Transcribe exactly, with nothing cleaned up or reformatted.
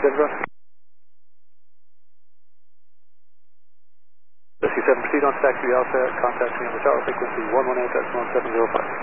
Denver. Whiskey seven, proceed on taxi Alpha, contact me on the tower frequency one one eight point one seven zero five.